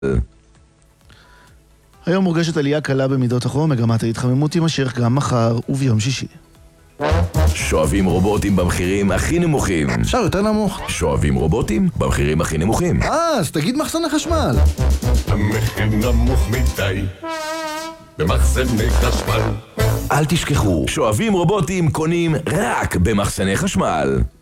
היום מורגשת עלייה קלה במידות החום, מגמת ההתחממות תימשך גם מחר וביום שישי. שואבים רובוטים במחירים הכי נמוכים. אפשר יותר נמוך? שואבים רובוטים במחירים הכי נמוכים. אז תגיד מחסני חשמל. המחיר נמוך מדי במחסני חשמל. אל תשכחו, שואבים רובוטים קונים רק במחסני חשמל.